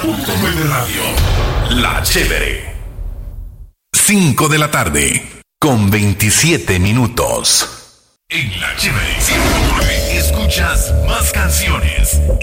100.9 Radio. La Chévere. 5 de la tarde, con 27 minutos. En La Chévere 100.9 escuchas más canciones.